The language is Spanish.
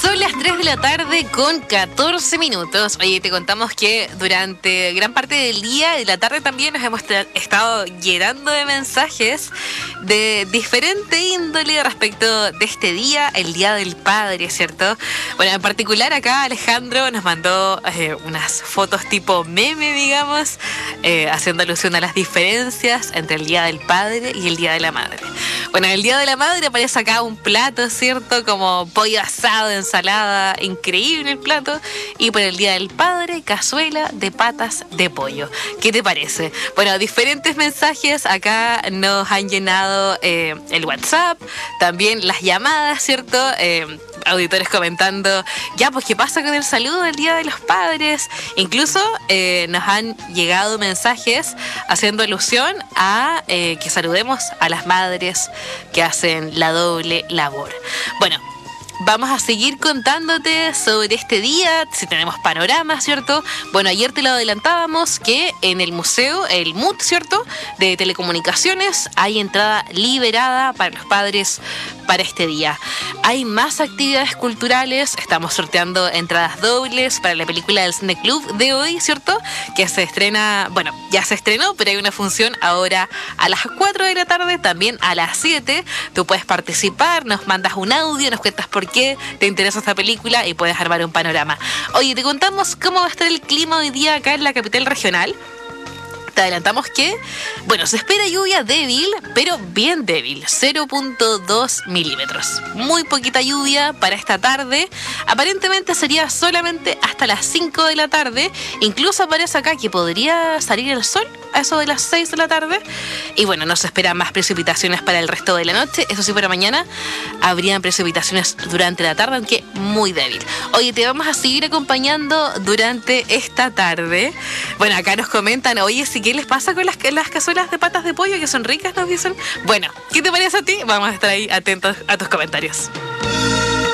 Son las 3 de la tarde con 14 minutos. Oye, te contamos que durante gran parte del día y la tarde también nos hemos estado llenando de mensajes de diferente índole respecto de este día, el Día del Padre, ¿cierto? Bueno, en particular acá Alejandro nos mandó unas fotos tipo meme, digamos, haciendo alusión a las diferencias entre el Día del Padre y el Día de la Madre. Bueno, el Día de la Madre aparece acá un plato, ¿cierto? Como pollo asado, ensalada, increíble el plato. Y por el Día del Padre, cazuela de patas de pollo. ¿Qué te parece? Bueno, diferentes mensajes acá nos han llenado el WhatsApp, también las llamadas, ¿cierto? Auditores comentando, ya, pues, ¿qué pasa con el saludo del Día de los Padres? Incluso nos han llegado mensajes haciendo alusión a que saludemos a las madres que hacen la doble labor. Bueno, vamos a seguir contándote sobre este día, si tenemos panorama, ¿cierto? Bueno, ayer te lo adelantábamos que en el museo, el MUT, ¿cierto?, de telecomunicaciones, hay entrada liberada para los padres para este día. Hay más actividades culturales, estamos sorteando entradas dobles para la película del Cine Club de hoy, ¿cierto?, que se estrena, bueno, ya se estrenó, pero hay una función ahora a las 4 de la tarde, también a las 7. Tú puedes participar, nos mandas un audio, nos cuentas por qué te interesa esta película y puedes armar un panorama. Oye, te contamos cómo va a estar el clima hoy día acá en la capital regional. Te adelantamos que, bueno, se espera lluvia débil, pero bien débil, 0.2 milímetros. Muy poquita lluvia para esta tarde. Aparentemente sería solamente hasta las 5 de la tarde. Incluso aparece acá que podría salir el sol a eso de las 6 de la tarde. Y bueno, no se esperan más precipitaciones para el resto de la noche. Eso sí, para mañana habrían precipitaciones durante la tarde, aunque muy débil. Oye, te vamos a seguir acompañando durante esta tarde. Bueno, acá nos comentan, oye, si ¿qué les pasa con las cazuelas de patas de pollo que son ricas? Nos dicen. Bueno, ¿qué te parece a ti? Vamos a estar ahí atentos a tus comentarios.